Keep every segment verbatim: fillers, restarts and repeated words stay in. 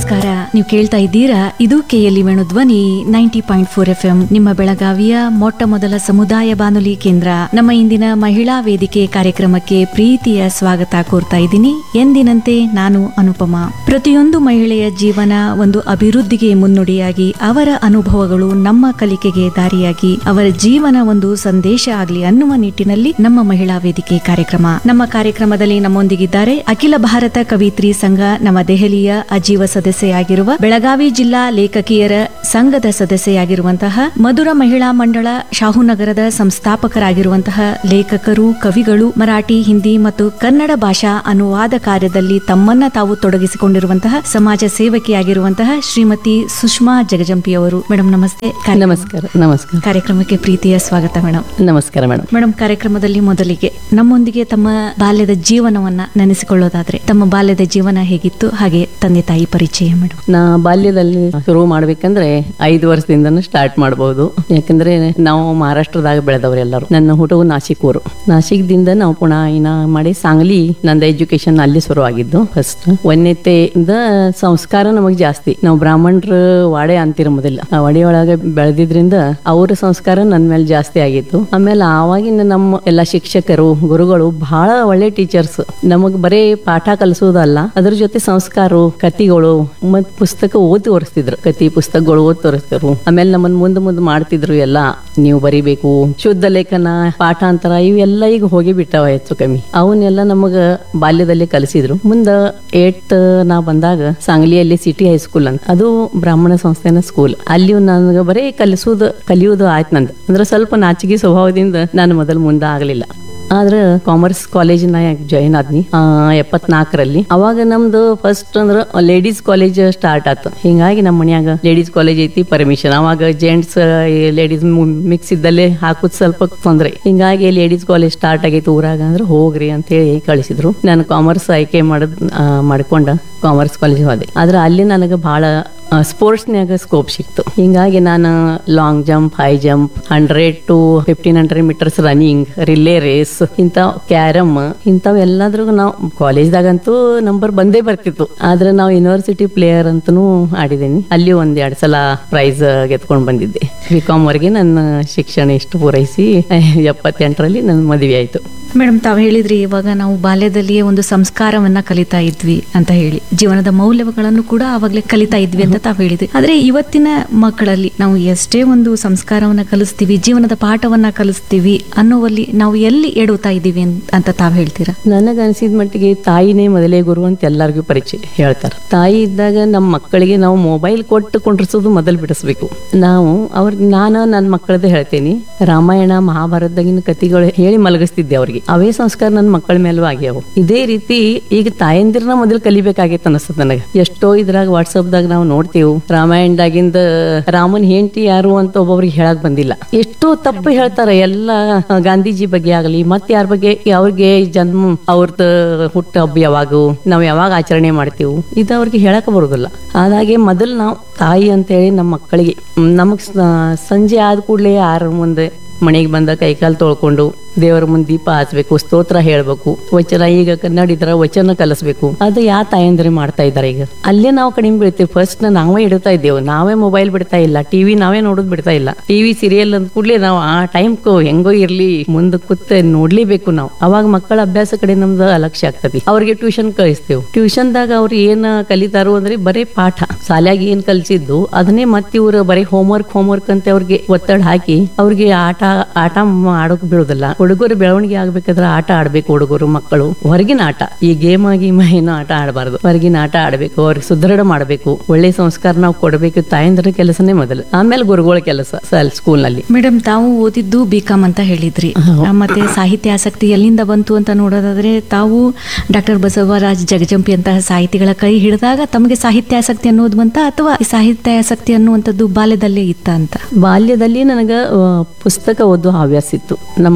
ನಮಸ್ಕಾರ. ನೀವು ಕೇಳ್ತಾ ಇದ್ದೀರಾ, ಇದು ಕೆಎಲ್ಇ ವೇಣು ಧ್ವನಿ ninety point four F M, ನಿಮ್ಮ ಬೆಳಗಾವಿಯ ಮೊಟ್ಟ ಮೊದಲ ಸಮುದಾಯ ಬಾನುಲಿ ಕೇಂದ್ರ. ನಮ್ಮ ಇಂದಿನ ಮಹಿಳಾ ವೇದಿಕೆ ಕಾರ್ಯಕ್ರಮಕ್ಕೆ ಪ್ರೀತಿಯ ಸ್ವಾಗತ ಕೋರ್ತಾ ಇದ್ದೀನಿ. ಎಂದಿನಂತೆ ನಾನು ಅನುಪಮ. ಪ್ರತಿಯೊಂದು ಮಹಿಳೆಯ ಜೀವನ ಒಂದು ಅಭಿವೃದ್ಧಿಗೆ ಮುನ್ನುಡಿಯಾಗಿ, ಅವರ ಅನುಭವಗಳು ನಮ್ಮ ಕಲಿಕೆಗೆ ದಾರಿಯಾಗಿ, ಅವರ ಜೀವನ ಒಂದು ಸಂದೇಶ ಆಗಲಿ ಅನ್ನುವ ನಿಟ್ಟಿನಲ್ಲಿ ನಮ್ಮ ಮಹಿಳಾ ವೇದಿಕೆ ಕಾರ್ಯಕ್ರಮ. ನಮ್ಮ ಕಾರ್ಯಕ್ರಮದಲ್ಲಿ ನಮ್ಮೊಂದಿಗಿದ್ದಾರೆ ಅಖಿಲ ಭಾರತ ಕವಿತ್ರಿ ಸಂಘ ನಮ್ಮ ದೆಹಲಿಯ ಅಜೀವ ಸದಸ್ಯೆಯಾಗಿರುವ, ಬೆಳಗಾವಿ ಜಿಲ್ಲಾ ಲೇಖಕಿಯರ ಸಂಘದ ಸದಸ್ಯೆಯಾಗಿರುವಂತಹ, ಮಧುರ ಮಹಿಳಾ ಮಂಡಳ ಶಾಹುನಗರದ ಸಂಸ್ಥಾಪಕರಾಗಿರುವಂತಹ ಲೇಖಕರು, ಕವಿಗಳು, ಮರಾಠಿ, ಹಿಂದಿ ಮತ್ತು ಕನ್ನಡ ಭಾಷಾ ಅನುವಾದ ಕಾರ್ಯದಲ್ಲಿ ತಮ್ಮನ್ನ ತಾವು ತೊಡಗಿಸಿಕೊಂಡಿರುವಂತಹ ಸಮಾಜ ಸೇವಕಿಯಾಗಿರುವಂತಹ ಶ್ರೀಮತಿ ಸುಷ್ಮಾ ಜಗಜಂಪಿಯವರು. ಮೇಡಮ್ ನಮಸ್ತೆ. ನಮಸ್ಕಾರ. ನಮಸ್ಕಾರ. ಕಾರ್ಯಕ್ರಮಕ್ಕೆ ಪ್ರೀತಿಯ ಸ್ವಾಗತ ಮೇಡಮ್. ನಮಸ್ಕಾರ ಮೇಡಮ್. ಮೇಡಮ್, ಕಾರ್ಯಕ್ರಮದಲ್ಲಿ ಮೊದಲಿಗೆ ನಮ್ಮೊಂದಿಗೆ ತಮ್ಮ ಬಾಲ್ಯದ ಜೀವನವನ್ನ ನೆನೆಸಿಕೊಳ್ಳೋದಾದ್ರೆ, ತಮ್ಮ ಬಾಲ್ಯದ ಜೀವನ ಹೇಗಿತ್ತು, ಹಾಗೆ ತಂದೆ ತಾಯಿ ಪರಿಚಯ ಮೇಡಮ್. ನಾ ಬಾಲ್ಯದಲ್ಲಿ ಶುರು ಮಾಡ್ಬೇಕಂದ್ರೆ ಐದು ವರ್ಷದಿಂದನೂ ಸ್ಟಾರ್ಟ್ ಮಾಡಬಹುದು. ಯಾಕಂದ್ರೆ ನಾವು ಮಹಾರಾಷ್ಟ್ರದಾಗ ಬೆಳೆದವ್ರು ಎಲ್ಲರೂ. ನನ್ನ ಹುಟ್ಟವು ನಾಸಿಕ್ ಊರು. ನಾಸಿಕ್ದಿಂದ ನಾವು ಪುನಃ ಇನ್ನ ಮಾಡಿ ಸಾಂಗ್ಲಿ ನಂದ ಎಜುಕೇಶನ್ ಅಲ್ಲಿ ಶುರು ಆಗಿದ್ದು. ಫಸ್ಟ್ ಒಂದನೇತೆಯಿಂದ ಸಂಸ್ಕಾರ ನಮಗ್ ಜಾಸ್ತಿ. ನಾವು ಬ್ರಾಹ್ಮಣರ ವಾಡೆ ಅಂತಿರ ಮೊದಲ, ಆ ವಾಡೆ ಒಳಗೆ ಬೆಳೆದಿದ್ರಿಂದ ಅವ್ರ ಸಂಸ್ಕಾರ ನನ್ ಮೇಲೆ ಜಾಸ್ತಿ ಆಗಿತ್ತು. ಆಮೇಲೆ ಆವಾಗಿನ ನಮ್ಮ ಎಲ್ಲಾ ಶಿಕ್ಷಕರು, ಗುರುಗಳು ಬಹಳ ಒಳ್ಳೆ ಟೀಚರ್ಸ್. ನಮಗ್ ಬರೀ ಪಾಠ ಕಲಿಸೋದಲ್ಲ, ಅದ್ರ ಜೊತೆ ಸಂಸ್ಕಾರ, ಕತಿಗಳು ಮತ್ ಪುಸ್ತಕ ಓದಿ ತೋರಿಸ್ತಿದ್ರು. ಕತಿ ಪುಸ್ತಕಗಳು ಓದಿ ತೋರಿಸ್ತಿದ್ರು. ಆಮೇಲೆ ನಮ್ಮನ್ ಮುಂದ್ ಮುಂದ್ ಮಾಡ್ತಿದ್ರು. ಎಲ್ಲಾ ನೀವು ಬರಿಬೇಕು, ಶುದ್ಧ ಲೇಖನ, ಪಾಠಾಂತರ ಇವೆಲ್ಲ ಈಗ ಹೋಗಿ ಬಿಟ್ಟಾವ ಹೆಚ್ಚು ಕಮ್ಮಿ. ಅವನ್ನೆಲ್ಲ ನಮಗ ಬಾಲ್ಯದಲ್ಲಿ ಕಲಿಸಿದ್ರು. ಮುಂದ ಏಟ್ ನಾ ಬಂದಾಗ ಸಾಂಗ್ಲಿಯಲ್ಲಿ ಸಿಟಿ ಹೈಸ್ಕೂಲ್ ಅಂತ, ಅದು ಬ್ರಾಹ್ಮಣ ಸಂಸ್ಥೆನ ಸ್ಕೂಲ್. ಅಲ್ಲಿ ನನಗ ಬರೀ ಕಲಿಸೋದು ಕಲಿಯೋದು ಆಯ್ತು ನಂದು. ಅಂದ್ರೆ ಸ್ವಲ್ಪ ನಾಚಿಕೆ ಸ್ವಭಾವದಿಂದ ನಾನು ಮೊದಲು ಮುಂದೆ ಆಗ್ಲಿಲ್ಲ. ಆದ್ರೆ ಕಾಮರ್ಸ್ ಕಾಲೇಜ್ ನ ಜಾಯಿನ್ ಆದ್ನಿ ಎಪ್ಪತ್ನಾಲ್ಕರಲ್ಲಿ. ಅವಾಗ ನಮ್ದು ಫಸ್ಟ್ ಅಂದ್ರ ಲೇಡೀಸ್ ಕಾಲೇಜ್ ಸ್ಟಾರ್ಟ್ ಆಯ್ತು. ಹಿಂಗಾಗಿ ನಮ್ಮ ಮನ್ಯಾಗ ಲೇಡೀಸ್ ಕಾಲೇಜ್ ಐತಿ, ಪರ್ಮಿಷನ್. ಅವಾಗ ಜೆಂಟ್ಸ್ ಲೇಡೀಸ್ ಮಿಕ್ಸ್ ಇದ್ದಲ್ಲೇ ಹಾಕುದ್ ಸ್ವಲ್ಪ ತೊಂದ್ರೆ. ಹಿಂಗಾಗಿ ಲೇಡೀಸ್ ಕಾಲೇಜ್ ಸ್ಟಾರ್ಟ್ ಆಗೈತಿ ಊರಾಗ, ಅಂದ್ರೆ ಹೋಗ್ರಿ ಅಂತ ಹೇಳಿ ಕಳಿಸಿದ್ರು. ನಾನು ಕಾಮರ್ಸ್ ಆಯ್ಕೆ ಮಾಡದ್ ಮಾಡ್ಕೊಂಡ ಕಾಮರ್ಸ್ ಕಾಲೇಜ್ ಹೋದೆ. ಆದ್ರೆ ಅಲ್ಲಿ ನನಗೆ ಬಹಳ ಸ್ಪೋರ್ಟ್ಸ್ನ್ಯಾಗ ಸ್ಕೋಪ್ ಸಿಕ್ತು. ಹಿಂಗಾಗಿ ನಾನು long jump, high jump, hundred to fifteen hundred metres running, relay race, ಇಂಥವ್ ಕ್ಯಾರಮ್, ಇಂಥವ್ ಎಲ್ಲಾದ್ರೂ ನಾವು ಕಾಲೇಜ್ದಾಗಂತೂ ನಂಬರ್ ಬಂದೇ ಬರ್ತಿತ್ತು. ಆದ್ರೆ ನಾವು ಯೂನಿವರ್ಸಿಟಿ ಪ್ಲೇಯರ್ ಅಂತನೂ ಆಡಿದ್ದೀನಿ. ಅಲ್ಲಿ ಒಂದ್ ಎರಡ್ ಸಲ ಪ್ರೈಸ್ ಗೆದ್ಕೊಂಡ್ ಬಂದಿದ್ದೆ. ಬಿ ಕಾಮ್ ವರೆಗೆ ನನ್ನ ಶಿಕ್ಷಣ ಇಷ್ಟು ಪೂರೈಸಿ ಎಪ್ಪತ್ತೆಂಟರಲ್ಲಿ ನನ್ನ ಮದುವೆ ಆಯ್ತು. ಮೇಡಮ್, ತಾವು ಹೇಳಿದ್ರಿ ಇವಾಗ ನಾವು ಬಾಲ್ಯದಲ್ಲಿಯೇ ಒಂದು ಸಂಸ್ಕಾರವನ್ನ ಕಲಿತಾ ಇದ್ವಿ ಅಂತ ಹೇಳಿ, ಜೀವನದ ಮೌಲ್ಯಗಳನ್ನು ಕೂಡ ಆವಾಗಲೇ ಕಲಿತಾ ಇದ್ವಿ ಅಂತ ತಾವು ಹೇಳಿದ್ರಿ. ಆದ್ರೆ ಇವತ್ತಿನ ಮಕ್ಕಳಲ್ಲಿ ನಾವು ಎಷ್ಟೇ ಒಂದು ಸಂಸ್ಕಾರವನ್ನ ಕಲಿಸ್ತೀವಿ, ಜೀವನದ ಪಾಠವನ್ನ ಕಲಿಸ್ತೀವಿ ಅನ್ನೋವಲ್ಲಿ ನಾವು ಎಲ್ಲಿ ಎಡುತ್ತಾ ಇದೀವಿ ಅಂತ ತಾವು ಹೇಳ್ತೀರಾ? ನನಗ ಅನ್ಸಿದ ಮಟ್ಟಿಗೆ ತಾಯಿನೇ ಮೊದಲೇ ಗುರು ಅಂತ ಎಲ್ಲರಿಗೂ ಪರಿಚಯ ಹೇಳ್ತಾರೆ. ತಾಯಿ ಇದ್ದಾಗ ನಮ್ಮ ಮಕ್ಕಳಿಗೆ ನಾವು ಮೊಬೈಲ್ ಕೊಟ್ಟು ಕುಂಡ್ರಿಸೋದು ಮೊದಲು ಬಿಡಿಸ್ಬೇಕು. ನಾವು ಅವ್ರ ನಾನು ನನ್ನ ಮಕ್ಕಳದೇ ಹೇಳ್ತೇನೆ, ರಾಮಾಯಣ ಮಹಾಭಾರತದಾಗಿನ ಕಥೆಗಳು ಹೇಳಿ ಮಲಗಿಸ್ತಿದ್ದೆ ಅವ್ರಿಗೆ. ಅವೇ ಸಂಸ್ಕಾರ ನನ್ನ ಮಕ್ಕಳ ಮೇಲೂ ಆಗ್ಯಾವ. ಇದೇ ರೀತಿ ಈಗ ತಾಯಂದಿರನ್ನ ಮೊದಲು ಕಲಿಬೇಕಾಗೈತೆ ಅನಿಸ್ತದ ನನಗೆ. ಎಷ್ಟೋ ಇದ್ರಾಗ ವಾಟ್ಸಪ್ ದಾಗ ನಾವು ನೋಡ್ತೇವೆ, ರಾಮಾಯಣದಾಗಿಂದ ರಾಮನ್ ಹೆಂಡತಿ ಯಾರು ಅಂತ ಒಬ್ಬೊಬ್ರಿಗೆ ಹೇಳಕ್ ಬಂದಿಲ್ಲ. ಎಷ್ಟೋ ತಪ್ಪು ಹೇಳ್ತಾರ. ಎಲ್ಲ ಗಾಂಧೀಜಿ ಬಗ್ಗೆ ಆಗಲಿ, ಮತ್ತೆ ಯಾರ ಬಗ್ಗೆ, ಅವ್ರಿಗೆ ಜನ್ಮ, ಅವ್ರದ್ದು ಹುಟ್ಟ ಹಬ್ಬ ಯಾವಾಗ, ನಾವ್ ಯಾವಾಗ ಆಚರಣೆ ಮಾಡ್ತೇವೆ, ಇದು ಅವ್ರಿಗೆ ಹೇಳಕ್ ಬರುದಿಲ್ಲ. ಹಾಗಾಗಿ ಮೊದಲು ನಾವು ತಾಯಿ ಅಂತ ಹೇಳಿ ನಮ್ಮ ಮಕ್ಕಳಿಗೆ, ನಮಗ್ ಸಂಜೆ ಆದ ಕೂಡಲೇ ಆರ ಮುಂದೆ ಮನೆಗೆ ಬಂದ ಕೈಕಾಲು ತೊಳ್ಕೊಂಡು ದೇವರ ಮುಂದೆ ದೀಪ ಹಚ್ಬೇಕು, ಸ್ತೋತ್ರ ಹೇಳ್ಬೇಕು, ವಚನ, ಈಗ ಕನ್ನಡ ಇದ್ರ ವಚನ ಕಲಿಸ್ಬೇಕು. ಅದು ಯಾವ ತಾಯಂದ್ರೆ ಮಾಡ್ತಾ ಇದಾರೆ ಈಗ. ಅಲ್ಲೇ ನಾವು ಕಡಿಮೆ ಬೀಳ್ತೀವಿ. ಫಸ್ಟ್ ನಾವೇ ಇಡ್ತಾ ಇದ್ದೇವೆ, ನಾವೇ ಮೊಬೈಲ್ ಬಿಡ್ತಾ ಇಲ್ಲ, ಟಿವಿ ನಾವೇ ನೋಡೋದ್ ಬಿಡ್ತಾ ಇಲ್ಲ. ಟಿವಿ ಸೀರಿಯಲ್ ಅಂದ ಕೂಡಲೇ ನಾವು ಆ ಟೈಮ್ ಹೆಂಗೋ ಇರ್ಲಿ ಮುಂದೆ ಕೂತ್ ನೋಡ್ಲೇಬೇಕು ನಾವು. ಅವಾಗ ಮಕ್ಕಳ ಅಭ್ಯಾಸ ಕಡೆ ನಮ್ದು ಅಲಕ್ಷ್ಯ ಆಗ್ತದೆ. ಅವ್ರಿಗೆ ಟ್ಯೂಷನ್ ಕಳಿಸ್ತೇವೆ. ಟ್ಯೂಷನ್ದಾಗ ಅವ್ರು ಏನ್ ಕಲಿತಾರೋ ಅಂದ್ರೆ ಬರೀ ಪಾಠ, ಶಾಲ್ಯಾಗ ಏನ್ ಕಲಿಸಿದ್ದು ಅದನ್ನೇ ಮತ್ತೆ ಇವ್ರು ಬರೀ ಹೋಮ್ವರ್ಕ್ ಹೋಮ್ವರ್ಕ್ ಅಂತ ಅವ್ರಿಗೆ ಒತ್ತಡ ಹಾಕಿ ಅವ್ರಿಗೆ ಆಟ ಆಟ ಆಡೋಕ್ ಬಿಡೋದಿಲ್ಲ. ಹುಡುಗರು ಬೆಳವಣಿಗೆ ಆಗ್ಬೇಕಾದ್ರೆ ಆಟ ಆಡ್ಬೇಕು. ಹುಡುಗರು ಮಕ್ಕಳು ಹೊರಗಿನ ಆಟ, ಈ ಗೇಮ್ ಆಗಿ ಏನೋ ಆಟ ಆಡಬಾರ್ದು. ಹೊರಗಿನ ಆಟ ಆಡ್ಬೇಕು, ಅವ್ರಿಗೆ ಸುದೃಢ ಮಾಡ್ಬೇಕು, ಒಳ್ಳೆ ಸಂಸ್ಕಾರ ನಾವು ಕೊಡ್ಬೇಕು. ತಾಯಂದ್ರ ಕೆಲಸನೇ ಮೊದಲು, ಆಮೇಲೆ ಗುರುಗಳ ಕೆಲಸ ಸ್ಕೂಲ್ ನಲ್ಲಿ. ಮೇಡಮ್, ತಾವು ಓದಿದ್ದು ಬಿ ಕಾಮ್ ಅಂತ ಹೇಳಿದ್ರಿ, ಮತ್ತೆ ಸಾಹಿತ್ಯ ಆಸಕ್ತಿ ಎಲ್ಲಿಂದ ಬಂತು ಅಂತ ನೋಡೋದಾದ್ರೆ, ತಾವು ಡಾಕ್ಟರ್ ಬಸವರಾಜ್ ಜಗಜಂಪಿ ಅಂತಹ ಸಾಹಿತಿಗಳ ಕೈ ಹಿಡಿದಾಗ ತಮಗೆ ಸಾಹಿತ್ಯ ಆಸಕ್ತಿ ಅನ್ನೋದು ಬಂತ, ಅಥವಾ ಸಾಹಿತ್ಯ ಆಸಕ್ತಿ ಅನ್ನುವಂಥದ್ದು ಬಾಲ್ಯದಲ್ಲೇ ಇತ್ತ ಅಂತ? ಬಾಲ್ಯದಲ್ಲಿ ನನಗ ಪುಸ್ತಕ ಓದುವ ಹವ್ಯಾಸ ಇತ್ತು. ನಮಗದ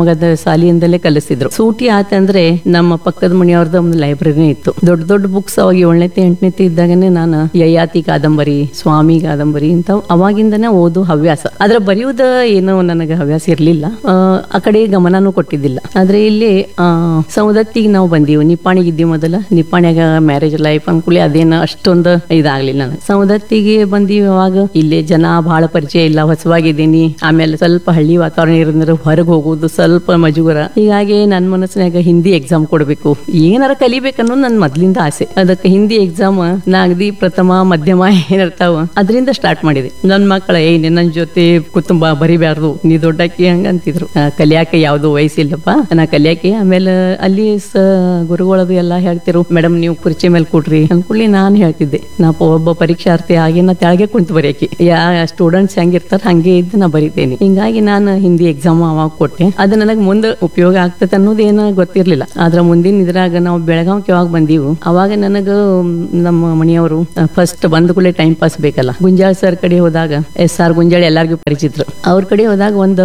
ಸಾಲಿಯಿಂದಲೇ ಕಲಿಸಿದ್ರು. ಸೂಟಿ ಆತಂದ್ರೆ ನಮ್ಮ ಪಕ್ಕದ ಮನೆಯವ್ರದ್ದು ಒಂದು ಲೈಬ್ರರಿ ಇತ್ತು. ದೊಡ್ಡ ದೊಡ್ಡ ಬುಕ್ಸ್ ಅವಾಗ ಏಳನೇತೆ ಎಂಟನೇತೆ ಇದ್ದಾಗನೇ ನಾನು ಯಯಾತಿ ಕಾದಂಬರಿ, ಸ್ವಾಮಿ ಕಾದಂಬರಿ ಇಂಥವು ಅವಾಗಿಂದನೇ ಓದು ಹವ್ಯಾಸ. ಆದ್ರೆ ಬರೆಯುವುದ ಏನೋ ನನಗೆ ಹವ್ಯಾಸ ಇರ್ಲಿಲ್ಲ, ಆ ಕಡೆ ಗಮನನೂ ಕೊಟ್ಟಿದ್ದಿಲ್ಲ. ಆದ್ರೆ ಇಲ್ಲಿ ಆ ಸೌದತ್ತಿಗೆ ನಾವು ಬಂದೀವಿ, ನಿಪ್ಪಾಣಿಗಿದ್ದೀವಿ ಮೊದಲ. ನಿಪ್ಪಾಣಿಯಾಗ ಮ್ಯಾರೇಜ್ ಲೈಫ್ ಅನ್ಕೂಲಿ ಅದೇನ ಅಷ್ಟೊಂದು ಇದಾಗ್ಲಿಲ್ಲ ನನಗೆ. ಸೌದತ್ತಿಗೆ ಬಂದೀವಿ, ಅವಾಗ ಇಲ್ಲಿ ಜನ ಬಹಳ ಪರಿಚಯ ಇಲ್ಲ, ಹೊಸವಾಗಿದ್ದೀನಿ. ಆಮೇಲೆ ಸ್ವಲ್ಪ ಹಳ್ಳಿ ವಾತಾವರಣ ಇರೋದ್ರೆ ಹೊರಗೆ ಹೋಗುದು ಸ್ವಲ್ಪ ಮಜುಗರ. ಹೀಗಾಗಿ ನನ್ನ ಮನಸ್ಸಿನಾಗ ಹಿಂದಿ ಎಕ್ಸಾಮ್ ಕೊಡ್ಬೇಕು, ಏನಾರ ಕಲಿಬೇಕನ್ನೋ ನನ್ ಮೊದ್ಲಿಂದ ಆಸೆ. ಅದಕ್ಕೆ ಹಿಂದಿ ಎಕ್ಸಾಮ್ ನಾಗದಿ ಪ್ರಥಮ ಮಧ್ಯಮ ಏನಿರ್ತಾವ ಅದರಿಂದ ಸ್ಟಾರ್ಟ್ ಮಾಡಿದೆ. ನನ್ ಮಕ್ಕಳ ಏ ನನ್ನ ಜೊತೆ ಕುಟುಂಬ ಬರಿಬ್ಯಾರ್ದು, ನೀ ದೊಡ್ಡಕ್ಕೆ ಹಂಗ ಅಂತಿದ್ರು. ಕಲಿಯಾಕೆ ಯಾವ್ದು ವಯಸ್ಸಿಲ್ಲಪ್ಪ ನಾ ಕಲಿಯಾಕೆ. ಆಮೇಲೆ ಅಲ್ಲಿ ಸ ಗುರುಗಳದು ಎಲ್ಲಾ ಹೇಳ್ತಿರು, ಮೇಡಮ್ ನೀವು ಕುರ್ಚಿ ಮೇಲೆ ಕೊಡ್ರಿ ಅನ್ಕೊಳ್ಳಿ. ನಾನ್ ಹೇಳ್ತಿದ್ದೆ ನಾ ಒಬ್ಬ ಪರೀಕ್ಷಾರ್ಥಿ ಆಗಿ ನಾ ತೆಳಗೆ ಕುಂತು ಬರೆಯಕ್ಕೆ, ಯಾ ಸ್ಟೂಡೆಂಟ್ಸ್ ಹೆಂಗಿರ್ತಾರ ಹಂಗೆ ಇದ್ದು ನಾ ಬರಿತೇನೆ. ಹಿಂಗಾಗಿ ನಾನು ಹಿಂದಿ ಎಕ್ಸಾಮ್ ಅವಾಗ ಕೊಟ್ಟೆ. ಅದು ನನಗೆ ಮುಂದೆ ಉಪಯೋಗ ಆಗ್ತದೆ ಅನ್ನೋದು ಏನೋ ಗೊತ್ತಿರ್ಲಿಲ್ಲ. ಆದ್ರ ಮುಂದಿನ ಇದ್ರಾಗ ನಾವು ಬೆಳಗಾವ್ಗೆ ಯಾವಾಗ ಬಂದೀವು ಅವಾಗ ನನಗ ನಮ್ಮ ಮನೆಯವರು ಫಸ್ಟ್ ಬಂದ ಕೂಡಲೇ ಟೈಮ್ ಪಾಸ್ ಬೇಕಲ್ಲ. ಗುಂಜಾಳ್ ಸರ್ ಕಡೆ ಹೋದಾಗ, ಎಸ್ ಆರ್ ಗುಂಜಾಳ್ ಎಲ್ಲಾರ್ಗೂ ಪರಿಚಿತರು, ಅವ್ರ ಕಡೆ ಹೋದಾಗ ಒಂದು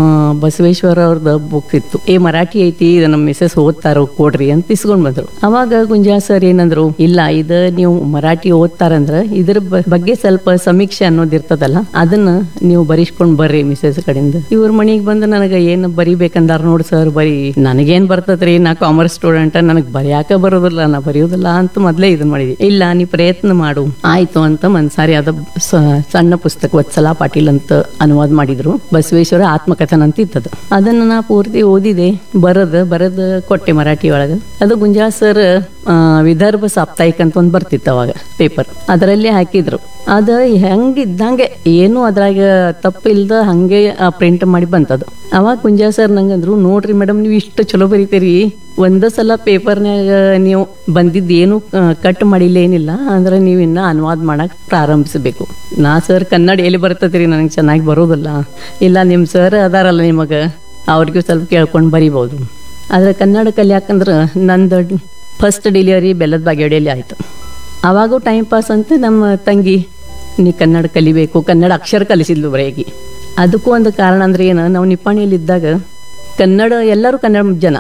ಬಸವೇಶ್ವರ ಅವ್ರದ್ದು ಬುಕ್ ಇತ್ತು. ಏ ಮರಾಠಿ ಐತಿ, ಇದು ನಮ್ಮ ಮಿಸಸ್ ಓದ್ತಾರ ಕೊಡ್ರಿ ಅಂತ ಇಸ್ಕೊಂಡ್ ಬಂದ್ರು. ಅವಾಗ ಗುಂಜಾಳ್ ಸರ್ ಏನಂದ್ರು, ಇಲ್ಲ ಇದ ನೀವು ಮರಾಠಿ ಓದ್ತಾರಂದ್ರ ಇದ್ರ ಬಗ್ಗೆ ಸ್ವಲ್ಪ ಸಮೀಕ್ಷೆ ಅನ್ನೋದು ಇರ್ತದಲ್ಲ, ಅದನ್ನ ನೀವು ಬರಿಸ್ಕೊಂಡ್ ಬರ್ರಿ ಮಿಸಸ್ ಕಡೆಯಿಂದ. ಇವ್ರ ಮನೆಗೆ ಬಂದು ನನಗೆ ಏನ್ ಬರಿಬೇಕಂದಾರ ನೋಡಿ ಸರ್, ಬರಿ ನನಗೇನ್ ಬರ್ತದ್ರಿ, ನಾ ಕಾಮರ್ಸ್ ಸ್ಟೂಡೆಂಟ್, ನನಗ್ ಬರಿಯಾಕ ಬರೋದಿಲ್ಲ, ನಾ ಬರೆಯೋದಿಲ್ಲ ಅಂತ ಮೊದ್ಲೇ ಇದನ್ ಮಾಡಿದ್ವಿ. ಇಲ್ಲ ನೀ ಪ್ರಯತ್ನ ಮಾಡು ಆಯ್ತು ಅಂತ ಒಂದ್ಸಾರಿ ಅದ ಸಣ್ಣ ಪುಸ್ತಕ ವತ್ಸಲಾ ಪಾಟೀಲ್ ಅಂತ ಅನುವಾದ ಮಾಡಿದ್ರು. ಬಸವೇಶ್ವರ ಆತ್ಮಕಥನ ಅಂತ ಇತ್ತದು. ಅದನ್ನ ನಾ ಪೂರ್ತಿ ಓದಿದೆ, ಬರದ ಬರದ ಕೊಟ್ಟೆ ಮರಾಠಿ ಒಳಗ. ಅದು ಗುಂಜಾಳ್ ಸರ್ ವಿದರ್ಭ ಸಾಪ್ತಾಹಿಕ ಅಂತ ಒಂದ್ ಬರ್ತಿತ್ತು ಅವಾಗ ಪೇಪರ್, ಅದರಲ್ಲಿ ಹಾಕಿದ್ರು. ಅದ ಹೆಂಗಿದ್ದಂಗೆ ಏನು ಅದ್ರಾಗ ತಪ್ಪಿಲ್ದ ಹಂಗೆ ಪ್ರಿಂಟ್ ಮಾಡಿ ಬಂತದು. ಅವಾಗ ಗುಂಜಾಳ್ ಸರ್ ನಂಗಂದ್ರು, ನೋಡ್ರಿ ಮೇಡಮ್ ನೀವು ಇಷ್ಟು ಚಲೋ ಬರೀತೀರಿ, ಒಂದ ಸಲ ಪೇಪರ್ನಾಗ ನೀವು ಬಂದಿದ್ದು ಏನು ಕಟ್ ಮಾಡಿಲ್ಲ ಏನಿಲ್ಲ ಅಂದ್ರೆ ನೀವು ಇನ್ನ ಅನುವಾದ ಮಾಡಕ್ ಪ್ರಾರಂಭಿಸಬೇಕು. ನಾ ಸರ್ ಕನ್ನಡ ಎಲ್ಲಿ ಬರ್ತದ್ರಿ, ನನಗೆ ಚೆನ್ನಾಗಿ ಬರೋದಿಲ್ಲ. ಇಲ್ಲ ನಿಮ್ ಸರ್ ಅದಾರಲ್ಲ ನಿಮಗ, ಅವ್ರಿಗೂ ಸ್ವಲ್ಪ ಕೇಳ್ಕೊಂಡು ಬರಿಬಹುದು. ಆದ್ರೆ ಕನ್ನಡ ಕಲಿಯಾಕಂದ್ರ ನಂದು ಫಸ್ಟ್ ಡೆಲಿವರಿ ಬೆಲ್ಲದ ಬಾಗೇವಾಡಿಯಲ್ಲಿ ಆಯ್ತು. ಅವಾಗೂ ಟೈಮ್ ಪಾಸ್ ಅಂತ ನಮ್ಮ ತಂಗಿ ನೀ ಕನ್ನಡ ಕಲಿಬೇಕು, ಕನ್ನಡ ಅಕ್ಷರ ಕಲಿಸಿದ್ಲು ಬರೆಯಾಗಿ. ಅದಕ್ಕೂ ಒಂದು ಕಾರಣ ಅಂದ್ರೆ ಏನು, ನಾವು ನಿಪ್ಪಾಣಿಯಲ್ಲಿ ಇದ್ದಾಗ ಕನ್ನಡ ಎಲ್ಲರೂ ಕನ್ನಡ ಜನ,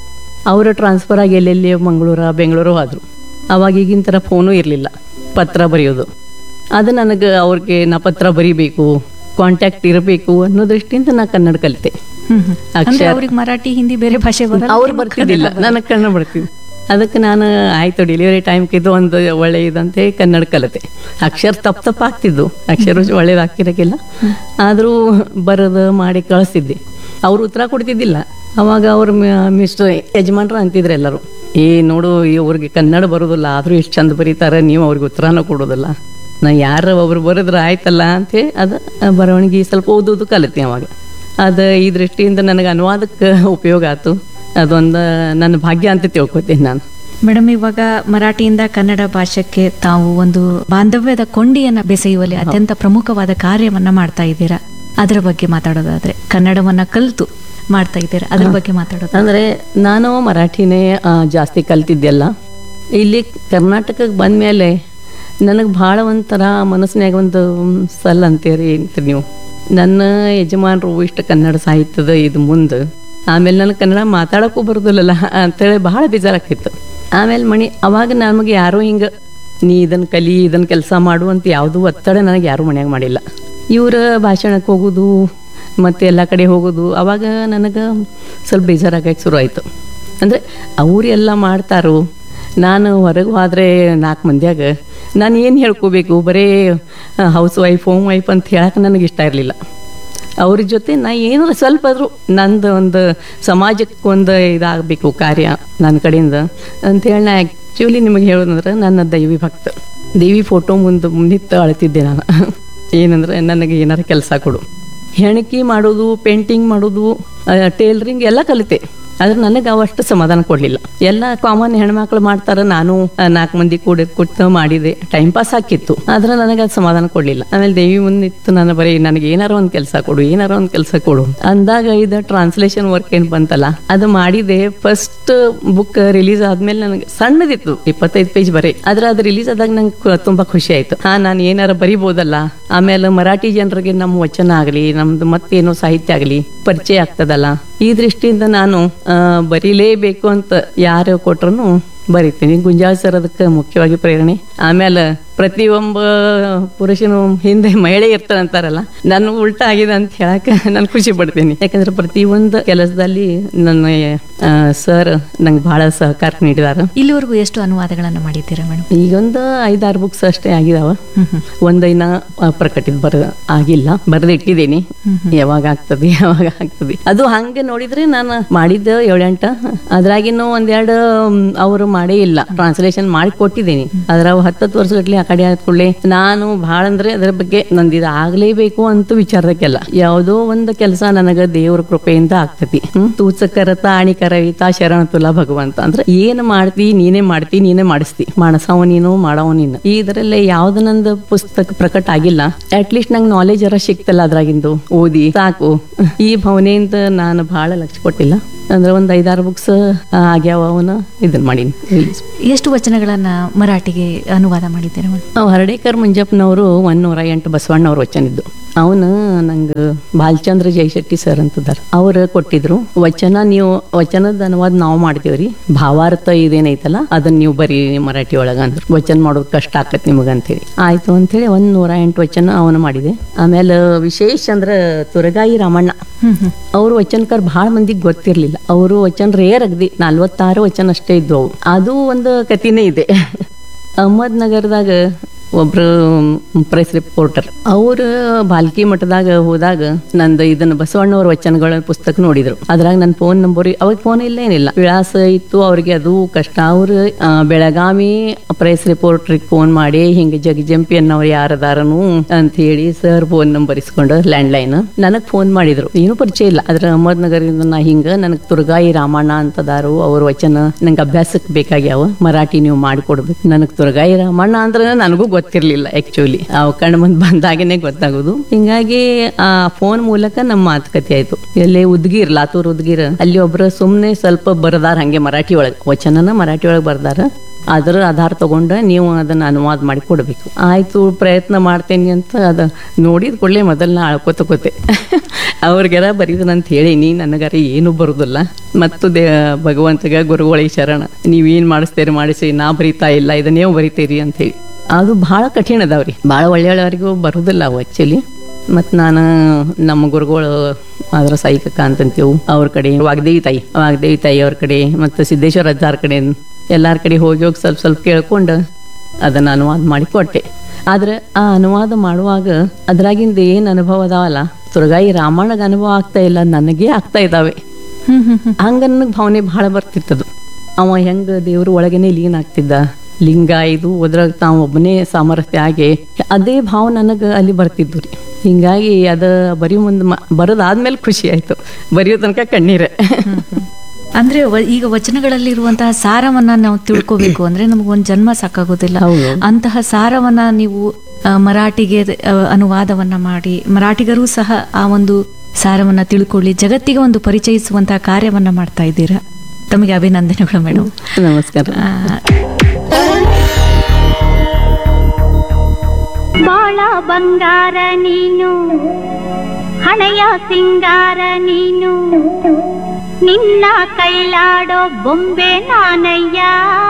ಅವರ ಟ್ರಾನ್ಸ್ಫರ್ ಆಗಿ ಎಲ್ಲೆಲ್ಲಿ ಮಂಗಳೂರು ಬೆಂಗಳೂರು ಆದ್ರು. ಅವಾಗ ಈಗಿನ ಥರ ಫೋನು ಇರಲಿಲ್ಲ, ಪತ್ರ ಬರೆಯೋದು. ಅದು ನನಗೆ ಅವ್ರಿಗೆ ನಾ ಪತ್ರ ಬರಿಬೇಕು, ಕಾಂಟ್ಯಾಕ್ಟ್ ಇರಬೇಕು ಅನ್ನೋ ದೃಷ್ಟಿಯಿಂದ ನಾ ಕನ್ನಡ ಕಲಿತೆ. ಅಕ್ಷರ ಅವ್ರಿಗೆ ಮರಾಠಿ ಹಿಂದಿ ಬೇರೆ ಭಾಷೆ ಅವ್ರು ಬರ್ತಿದ್ದಿಲ್ಲ, ನನಗೆ ಕನ್ನಡ ಬರ್ತಿದ್ದೆ. ಅದಕ್ಕೆ ನಾನು ಆಯ್ತು ಡೆಲಿವರಿ ಟೈಮ್ಗಿದ್ದು ಒಂದು ಒಳ್ಳೆ ಇದಂತೆ ಕನ್ನಡ ಕಲಿತೆ. ಅಕ್ಷರ ತಪ್ಪು ತಪ್ಪು ಆಗ್ತಿದ್ದು, ಅಕ್ಷರ ಒಳ್ಳೇದಾಗ್ತಿರಕ್ಕಿಲ್ಲ, ಆದರೂ ಬರೋದು ಮಾಡಿ ಕಳಿಸ್ತಿದ್ದೆ. ಅವ್ರು ಉತ್ತರ ಕೊಡ್ತಿದ್ದಿಲ್ಲ. ಅವಾಗ ಅವ್ರ ಮಿಸ್ಟರ್ ಯಜಮಾನ್ರು ಅಂತಿದ್ರು ಎಲ್ಲರೂ, ಏ ನೋಡು ಅವ್ರಿಗೆ ಕನ್ನಡ ಬರೋದಿಲ್ಲ ಆದ್ರೂ ಎಷ್ಟು ಚಂದ ಬರೀತಾರೆ, ನೀವು ಅವ್ರಿಗೆ ಉತ್ತರನೂ ಕೊಡೋದಿಲ್ಲ. ನಾ ಯಾರು ಒಬ್ರು ಬರೋದ್ರ ಆಯ್ತಲ್ಲ ಅಂತ ಅದು ಬರವಣಿಗೆ ಸ್ವಲ್ಪ ಓದೋದು ಕಲಿತೆ. ಅವಾಗ ಅದು ಈ ದೃಷ್ಟಿಯಿಂದ ನನಗೆ ಅನುವಾದಕ್ಕೆ ಉಪಯೋಗ ಆಯ್ತು. ಅದೊಂದು ನನ್ನ ಭಾಗ್ಯ ಅಂತ ತಿಳ್ಕೊತೀನಿ ನಾನು. ಮೇಡಮ್, ಇವಾಗ ಮರಾಠಿಯಿಂದ ಕನ್ನಡ ಭಾಷೆಗೆ ತಾವು ಒಂದು ಬಾಂಧವ್ಯದ ಕೊಂಡಿಯನ್ನ ಬೆಸೆಯುವಲ್ಲಿ ಅತ್ಯಂತ ಪ್ರಮುಖವಾದ ಕಾರ್ಯವನ್ನ ಮಾಡ್ತಾ ಇದ್ದೀರಾ. ಅದರ ಬಗ್ಗೆ ಮಾತಾಡೋದಾದ್ರೆ, ಕನ್ನಡವನ್ನ ಕಲಿತು ಮಾಡ್ತಾ ಇದ್ದೀರಾ, ಅದ್ರ ಬಗ್ಗೆ ಮಾತಾಡೋದು ಅಂದ್ರೆ ನಾನು ಮರಾಠಿನೇ ಜಾಸ್ತಿ ಕಲ್ತಿದ್ದೆಲ್ಲ. ಇಲ್ಲಿ ಕರ್ನಾಟಕಕ್ಕೆ ಬಂದ್ಮೇಲೆ ನನಗೆ ಭಾಳ ಒಂಥರ ಮನಸ್ಸಿನಾಗ ಒಂದು ಸಲ್ ಅಂತೀರಿ ನೀವು, ನನ್ನ ಯಜಮಾನರು ಇಷ್ಟು ಕನ್ನಡ ಸಾಹಿತ್ಯದ ಇದು ಮುಂದೆ, ಆಮೇಲೆ ನನಗೆ ಕನ್ನಡ ಮಾತಾಡೋಕ್ಕೂ ಬರೋದಿಲ್ಲಲ್ಲ ಅಂತೇಳಿ ಬಹಳ ಬೇಜಾರಾಗ್ತಿತ್ತು. ಆಮೇಲೆ ಮಣಿ ಅವಾಗ ನಮಗೆ ಯಾರೋ ಹಿಂಗೆ ನೀ ಇದನ್ನು ಕಲಿ ಇದನ್ನು ಕೆಲಸ ಮಾಡು ಅಂತ ಯಾವುದೂ ಒತ್ತಡ ನನಗೆ ಯಾರೂ ಮನ್ಯಾಗ ಮಾಡಿಲ್ಲ. ಇವರ ಭಾಷಣಕ್ಕೆ ಹೋಗೋದು ಮತ್ತು ಎಲ್ಲ ಕಡೆ ಹೋಗೋದು, ಅವಾಗ ನನಗೆ ಸ್ವಲ್ಪ ಬೇಜಾರಾಗಕ್ಕೆ ಶುರು ಆಯಿತು. ಅಂದರೆ ಅವರೆಲ್ಲ ಮಾಡ್ತಾರೋ, ನಾನು ಹೊರಗೆ ಹೋದರೆ ನಾಲ್ಕು ಮಂದಿಯಾಗ ನಾನು ಏನು ಹೇಳ್ಕೋಬೇಕು, ಬರೀ ಹೌಸ್ ವೈಫ್ ಹೋಮ್ ವೈಫ್ ಅಂತ ಹೇಳಕ್ಕೆ ನನಗೆ ಇಷ್ಟ ಇರಲಿಲ್ಲ. ಅವ್ರ ಜೊತೆ ನಾ ಏನಾರು ಸ್ವಲ್ಪ ಆದರೂ ನಂದು ಒಂದು ಸಮಾಜಕ್ಕೆ ಒಂದು ಇದಾಗಬೇಕು ಕಾರ್ಯ ನನ್ನ ಕಡೆಯಿಂದ ಅಂಥೇಳಿ ನಾ ಆ್ಯಕ್ಚುಲಿ ನಿಮಗೆ ಹೇಳೋದಂದ್ರೆ ನನ್ನ ದೈವಿ ಭಕ್ತ. ದೇವಿ ಫೋಟೋ ಮುಂದೆ ನಿಂತು ಅಳ್ತಿದ್ದೆ ನಾನು. ಏನಂದ್ರೆ ನನಗೆ ಏನಾರು ಕೆಲಸ ಕೊಡು, ಹೆಣಕಿ ಮಾಡೋದು, ಪೇಂಟಿಂಗ್ ಮಾಡೋದು, ಟೇಲರಿಂಗ್ ಎಲ್ಲ ಕಲಿತೆ. ಆದ್ರೆ ನನಗೆ ಅವಷ್ಟು ಸಮಾಧಾನ ಕೊಡಲಿಲ್ಲ. ಎಲ್ಲ ಕಾಮನ್ ಹೆಣ್ಮಕ್ಳು ಮಾಡ್ತಾರ, ನಾನು ನಾಲ್ಕು ಮಂದಿ ಕೂಡ ಕೂತು ಮಾಡಿದೆ, ಟೈಮ್ ಪಾಸ್ ಹಾಕಿತ್ತು, ಆದ್ರೆ ನನಗೆ ಅದು ಸಮಾಧಾನ ಕೊಡಲಿಲ್ಲ. ಆಮೇಲೆ ದೇವಿ ಮುಂದೆ ಇತ್ತು, ನಾನು ಬರೀ ನನಗೆ ಏನಾರ ಒಂದು ಕೆಲಸ ಕೊಡು, ಏನಾರ ಒಂದು ಕೆಲಸ ಕೊಡು ಅಂದಾಗ ಇದು ಟ್ರಾನ್ಸ್ಲೇಷನ್ ವರ್ಕ್ ಏನು ಬಂತಲ್ಲ ಅದು ಮಾಡಿದೆ. ಫಸ್ಟ್ ಬುಕ್ ರಿಲೀಸ್ ಆದ್ಮೇಲೆ ನನಗೆ ಸಣ್ಣದಿತ್ತು, ಇಪ್ಪತ್ತೈದು ಪೇಜ್ ಬರೀ, ಆದ್ರೆ ಅದು ರಿಲೀಸ್ ಆದಾಗ ನಂಗೆ ತುಂಬಾ ಖುಷಿ ಆಯ್ತು. ಹಾ, ನಾನು ಏನಾರ ಬರಿಬೋದಲ್ಲ. ಆಮೇಲೆ ಮರಾಠಿ ಜನರಿಗೆ ನಮ್ಮ ವಚನ ಆಗಲಿ, ನಮ್ದು ಮತ್ತೇನೋ ಸಾಹಿತ್ಯ ಆಗಲಿ ಪರಿಚಯ ಆಗ್ತದಲ್ಲ ಈ ದೃಷ್ಟಿಯಿಂದ ನಾನು ಆ, ಬರೀಲೇಬೇಕು ಅಂತ ಯಾರು ಕೊಟ್ರು ಬರಿತೀನಿ. ಗುಂಜಾಳ ಸರ್ ಅದಕ್ಕೆ ಮುಖ್ಯವಾಗಿ ಪ್ರೇರಣೆ. ಆಮೇಲೆ ಪ್ರತಿಯೊಬ್ಬ ಪುರುಷನು ಹಿಂದೆ ಮಹಿಳೆ ಇರ್ತಾರೆ ಅಂತಾರಲ್ಲ, ನಾನು ಉಲ್ಟಾ ಆಗಿದೆ ಅಂತ ಹೇಳಕ್ ನಾನು ಖುಷಿ ಪಡ್ತೀನಿ. ಯಾಕಂದ್ರೆ ಪ್ರತಿಯೊಂದು ಕೆಲಸದಲ್ಲಿ ನನ್ನ ಸರ್ ನಂಗೆ ಬಹಳ ಸಹಕಾರ ನೀಡಿದಾರ. ಇಲ್ಲಿವರೆಗೂ ಎಷ್ಟು ಅನುವಾದಗಳನ್ನ ಮಾಡಿದ್ದೀರಾ ಮೇಡಮ್? ಈಗೊಂದು ಐದಾರು ಬುಕ್ಸ್ ಅಷ್ಟೇ ಆಗಿದಾವ. ಒಂದೈನ ಪ್ರಕಟಿತ ಬರ ಆಗಿಲ್ಲ, ಬರೆದಿಟ್ಟಿದ್ದೀನಿ. ಯಾವಾಗ ಆಗ್ತದೆ ಯಾವಾಗ ಆಗ್ತದೆ ಅದು ಹಂಗೆ ನೋಡಿದ್ರೆ ನಾನು ಮಾಡಿದ್ದ ಏಳೆಂಟ, ಅದ್ರಾಗಿನ್ನೂ ಒಂದೆರಡು ಅವರು ಮಾಡೇ ಇಲ್ಲ, ಟ್ರಾನ್ಸ್ಲೇಷನ್ ಮಾಡಿ ಕೊಟ್ಟಿದ್ದೀನಿ. ಅದ್ರ ಹತ್ತತ್ತು ವರ್ಷಗಟ್ಲೆ ಆ ಕಡೆ ಆದ ಕೂಡಲೇ ನಾನು ಬಹಳ ಅಂದ್ರೆ ಅದ್ರ ಬಗ್ಗೆ ನಂದು ಇದು ಆಗ್ಲೇಬೇಕು ಅಂತ ವಿಚಾರದಕ್ಕೆಲ್ಲ ಯಾವುದೋ ಒಂದು ಕೆಲಸ ನನಗ ದೇವ್ರ ಕೃಪೆಯಿಂದ ಆಗ್ತತಿ. ಹ್ಮ್ ತೂಚಕರತ ಆಣಿಕರವಿತ ಶರಣ ತುಲಾ ಭಗವಂತ ಅಂದ್ರೆ ಏನ್ ಮಾಡ್ತಿ ನೀನೇ ಮಾಡ್ತಿ ನೀನೇ ಮಾಡಿಸ್ತಿ, ಮಾಡಸವ ನೀನು ಮಾಡವ ನೀನು. ಇದರಲ್ಲೇ ಯಾವ್ದು ನಂದು ಪುಸ್ತಕ ಪ್ರಕಟ ಆಗಿಲ್ಲ, ಅಟ್ ಲೀಸ್ಟ್ ನಂಗೆ ನಾಲೆಜ್ ಅರ ಸಿಕ್ತಲ್ಲ ಅದ್ರಾಗಿಂದು, ಓದಿ ಸಾಕು ಈ ಭಾವನೆಯಿಂದ ನಾನು ಬಹಳ ಲಕ್ಷ್ಯ ಕೊಟ್ಟಿಲ್ಲ. ಅಂದ್ರೆ ಒಂದ್ ಐದಾರು ಬುಕ್ಸ್ ಆಗ್ಯಾವ, ಅವನ್ನ ಇದನ್ ಮಾಡೀನಿ. ಎಷ್ಟು ವಚನಗಳನ್ನ ಮರಾಠಿಗೆ ಅನುವಾದ ಮಾಡಿದ್ದೀರಾ ಮೇಡಮ್? ಅವ್ ಹರ್ಡೇಕರ್ ಮಂಜಪ್ಪನವರು ಒಂದೂರ ಎಂಟು ಬಸವಣ್ಣವ್ರ ವಚನ ಇದ್ದು, ಅವನು ನಂಗ ಬಾಲಚಂದ್ರ ಜಯಶೆಟ್ಟಿ ಸರ್ ಅಂತದಾರ, ಅವ್ರು ಕೊಟ್ಟಿದ್ರು ವಚನ. ನೀವು ವಚನದ ಅನುವಾದ ನಾವು ಮಾಡ್ತೀವ್ರಿ, ಭಾವಾರ್ಥ ಇದೇನೈತಲ್ಲ ಅದನ್ನ ನೀವು ಬರೀ ಮರಾಠಿ ಒಳಗ ಅಂದ್ರು. ವಚನ ಮಾಡೋದು ಕಷ್ಟ ಆಕತ್ ನಿಮಗ ಅಂತೇಳಿ ಆಯ್ತು ಅಂತೇಳಿ ಒಂದ್ ನೂರ ಎಂಟು ವಚನ ಅವನು ಮಾಡಿದೆ. ಆಮೇಲೆ ವಿಶೇಷ ಅಂದ್ರ ತುರಗಾಯಿ ರಾಮಣ್ಣ, ಅವ್ರು ವಚನಕಾರ ಬಹಳ ಮಂದಿಗೆ ಗೊತ್ತಿರ್ಲಿಲ್ಲ. ಅವರು ವಚನ ರೇರ್ ಅಗದಿ ನಲ್ವತ್ತಾರು ವಚನ ಅಷ್ಟೇ ಇದ್ವು. ಅದು ಒಂದು ಕಥೆನೇ ಇದೆ. ಅಹಮದ್ ನಗರದಾಗ ಒಬ್ರು ಪ್ರೆಸ್ ರಿಪೋರ್ಟರ್ ಅವ್ರ ಬಾಲ್ಕಿ ಮಠದಾಗ ಹೋದಾಗ ನಂದು ಇದನ್ನ ಬಸವಣ್ಣವ್ರ ವಚನಗಳ ಪುಸ್ತಕ ನೋಡಿದ್ರು. ಅದ್ರಾಗ ನನ್ನ ಫೋನ್ ನಂಬರ್, ಅವಾಗ ಫೋನ್ ಇಲ್ಲ ಏನಿಲ್ಲ, ವಿಳಾಸ ಇತ್ತು ಅವ್ರಿಗೆ, ಅದು ಕಷ್ಟ. ಅವ್ರು ಬೆಳಗಾವಿ ಪ್ರೆಸ್ ರಿಪೋರ್ಟರ್ಗೆ ಫೋನ್ ಮಾಡಿ ಹಿಂಗ ಜಗಜಂಪಿ ಅನ್ನೋರು ಯಾರದಾರನು ಅಂತ ಹೇಳಿ ಸರ್ ಫೋನ್ ನಂಬರ್ ಇಸ್ಕೊಂಡು ಲ್ಯಾಂಡ್ ಲೈನ್ ನನಗ್ ಫೋನ್ ಮಾಡಿದ್ರು. ಏನು ಪರಿಚಯ ಇಲ್ಲ. ಅದ್ರ ಅಹಮದ್ ನಗರದಿಂದ ನಾ ಹಿಂಗ ನನಗ್ ತುರ್ಗಾಯಿ ರಾಮಣ್ಣ ಅಂತದಾರು, ಅವ್ರ ವಚನ ನಂಗೆ ಅಭ್ಯಾಸಕ್ಕೆ ಬೇಕಾಗ್ಯಾವ, ಮರಾಠಿ ನೀವು ಮಾಡಿಕೊಡ್ಬೇಕು. ನನಗ್ ತುರ್ಗಾಯಿ ರಾಮಣ್ಣ ಅಂದ್ರೆ ನನಗೂ ಗೊತ್ತಿರ್ಲಿಲ್ಲ ಆಕ್ಚುಲಿ, ಅವ್ ಕಣ್ಣು ಮುಂದ್ ಬಂದಾಗೇನೆ ಗೊತ್ತಾಗೋದು. ಹಿಂಗಾಗಿ ಆ ಫೋನ್ ಮೂಲಕ ನಮ್ಮ ಮಾತುಕತೆ ಆಯ್ತು. ಎಲ್ಲಿ ಉದ್ಗೀರ್, ಲಾತೂರ್ ಉದ್ಗೀರ್, ಅಲ್ಲಿ ಒಬ್ರು ಸುಮ್ನೆ ಸ್ವಲ್ಪ ಬರ್ದಾರ ಹಂಗೆ ಮರಾಠಿ ಒಳಗ, ವಚನನ ಮರಾಠಿ ಒಳಗೆ ಬರ್ದಾರ. ಅದ್ರ ಆಧಾರ ತಗೊಂಡ ನೀವು ಅದನ್ನ ಅನುವಾದ ಮಾಡಿ ಕೊಡ್ಬೇಕು. ಆಯ್ತು ಪ್ರಯತ್ನ ಮಾಡ್ತೇನೆ ಅಂತ ಅದ ನೋಡಿದ ಕೂಡಲೇ ಮೊದಲ್ ನಾ ಅಳ್ಕೋತಕೋತೆ ಅವ್ರಿಗೆಲ್ಲ ಬರೀದನಂತ ಹೇಳೀನಿ, ನನಗಾರ ಏನು ಬರುದಿಲ್ಲ. ಮತ್ತು ದೇ ಭಗವಂತಗ ಗುರುಗಳಿಗೆ ಶರಣ, ನೀವೇನ್ ಮಾಡಿಸ್ತೇರಿ ಮಾಡಿಸಿ, ನಾ ಬರೀತಾ ಇಲ್ಲ, ಇದನ್ನೇವು ಬರೀತೀರಿ ಅಂತ ಹೇಳಿ. ಅದು ಬಹಳ ಕಠಿಣ ಅದಾವ್ರಿ, ಬಹಳ ಒಳ್ಳೆಯವರಿಗೂ ಬರುದಿಲ್ಲ ಅವು ಆಕ್ಚುಲಿ. ಮತ್ತು ನಾನು ನಮ್ಮ ಗುರುಗಳು ಅದ್ರ ಸಾಯಿಕ ಅಂತಂತೇವು, ಅವ್ರ ಕಡೆ ವಾಗ್ದೇವಿ ತಾಯಿ ವಾಗ್ದೇವಿ ತಾಯಿ ಅವ್ರ ಕಡೆ ಮತ್ತು ಸಿದ್ದೇಶ್ವರ ಅಜ್ಜಾರ ಕಡೆ ಎಲ್ಲಾರ ಕಡೆ ಹೋಗಿ ಹೋಗಿ ಸ್ವಲ್ಪ ಸ್ವಲ್ಪ ಕೇಳ್ಕೊಂಡು ಅದನ್ನ ಅನುವಾದ ಮಾಡಿ ಕೊಟ್ಟೆ. ಆದ್ರೆ ಆ ಅನುವಾದ ಮಾಡುವಾಗ ಅದ್ರಾಗಿಂದ ಏನ್ ಅನುಭವ ಅದಾವಲ್ಲ, ತುರ್ಗಾಯಿ ರಾಮಣ್ಣಗ ಅನುಭವ ಆಗ್ತಾ ಇಲ್ಲ, ನನಗೇ ಆಗ್ತಾ ಇದಾವೆ. ಹಂಗ ನನಗೆ ಭಾವನೆ ಬಹಳ ಬರ್ತಿತ್ತದು. ಅವ ಹೆಂಗ ದೇವ್ರ ಒಳಗೇನೆ ಲೀನ್ ಆಗ್ತಿದ್ದ, ಲಿಂಗ ಇದು ಅದ್ರಾಗ ತಾವು ಒಬ್ಬನೇ ಸಾಮರ್ಥ್ಯ ಆಗಿ ಅದೇ ಭಾವ ನನಗ ಅಲ್ಲಿ ಬರ್ತಿದ್ದು ರೀ. ಹಿಂಗಾಗಿ ಅದ ಬರೀ ಮುಂದ್ ಬರೋದಾದ್ಮೇಲೆ ಖುಷಿ ಆಯ್ತು, ಬರೆಯೋ ತನಕ ಕಣ್ಣೀರ. ಅಂದ್ರೆ ಈಗ ವಚನಗಳಲ್ಲಿರುವಂತಹ ಸಾರವನ್ನ ನಾವು ತಿಳ್ಕೋಬೇಕು ಅಂದ್ರೆ ನಮ್ಗೆ ಒಂದ್ ಜನ್ಮ ಸಾಕಾಗೋದಿಲ್ಲ. ಅಂತಹ ಸಾರವನ್ನ ನೀವು ಮರಾಠಿಗೆ ಅನುವಾದವನ್ನ ಮಾಡಿ ಮರಾಠಿಗರೂ ಸಹ ಆ ಒಂದು ಸಾರವನ್ನ ತಿಳ್ಕೊಳ್ಳಿ ಜಗತ್ತಿಗೆ ಒಂದು ಪರಿಚಯಿಸುವಂತಹ ಕಾರ್ಯವನ್ನ ಮಾಡ್ತಾ ಇದ್ದೀರಾ. ತಮಗೆ ಅಭಿನಂದನೆಗಳು ಮೇಡಮ್. ನಮಸ್ಕಾರ. ಬಾಳ ಬಂಗಾರ ನೀನು, ಹಣೆಯ ಸಿಂಗಾರ ನೀನು, ನಿನ್ನ ಕೈಲಾಡೋ ಬೊಂಬೆ ನಾನಯ್ಯ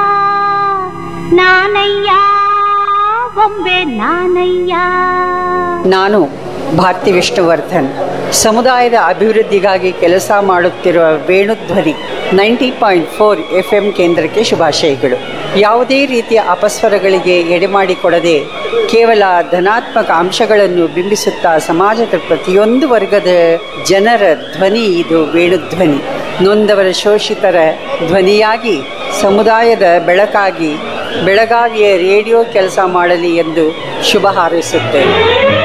ನಾನಯ್ಯ ಬೊಂಬೆ ನಾನಯ್ಯ. ನಾನು ಭಾರತಿ ವಿಷ್ಣುವರ್ಧನ್, ಸಮುದಾಯದ ಅಭಿವೃದ್ಧಿಗಾಗಿ ಕೆಲಸ ಮಾಡುತ್ತಿರುವ Venudhwani ninety point four F M ಕೇಂದ್ರಕ್ಕೆ ಶುಭಾಶಯಗಳು. ಯಾವುದೇ ರೀತಿಯ ಅಪಸ್ವರಗಳಿಗೆ ಎಡೆಮಾಡಿಕೊಡದೆ ಕೇವಲ ಧನಾತ್ಮಕ ಅಂಶಗಳನ್ನು ಬಿಂಬಿಸುತ್ತಾ ಸಮಾಜದ ಪ್ರತಿಯೊಂದು ವರ್ಗದ ಜನರ ಧ್ವನಿ ಇದು ವೇಣುಧ್ವನಿ. ನೊಂದವರ ಶೋಷಿತರ ಧ್ವನಿಯಾಗಿ ಸಮುದಾಯದ ಬೆಳಕಾಗಿ ಬೆಳಗಾವಿಯ ರೇಡಿಯೋ ಕೆಲಸ ಮಾಡಲಿ ಎಂದು ಶುಭ ಹಾರೈಸುತ್ತೇನೆ.